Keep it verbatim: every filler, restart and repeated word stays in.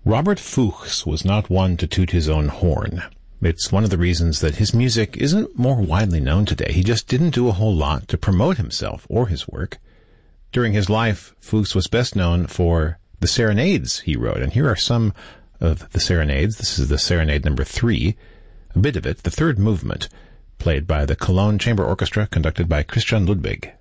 Robert Fuchs was not one to toot his own horn. It's one of the reasons that his music isn't more widely known today. He just didn't do a whole lot to promote himself or his work. During his life, Fuchs was best known for the serenades he wrote, and here are some of the serenades. This is the serenade number three, a bit of it, the third movement, played by the Cologne Chamber Orchestra, conducted by Christian Ludwig.